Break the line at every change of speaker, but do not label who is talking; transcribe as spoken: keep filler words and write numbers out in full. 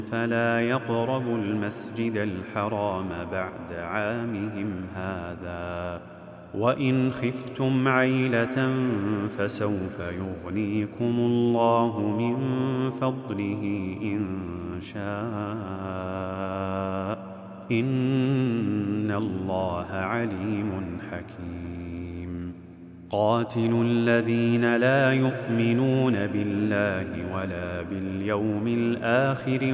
فلا يقربوا المسجد الحرام بعد عامهم هذا. وإن خفتم عيلة فسوف يغنيكم الله من فضله إن شاء، إن الله عليم حكيم. قاتلوا الذين لا يؤمنون بالله ولا باليوم الآخر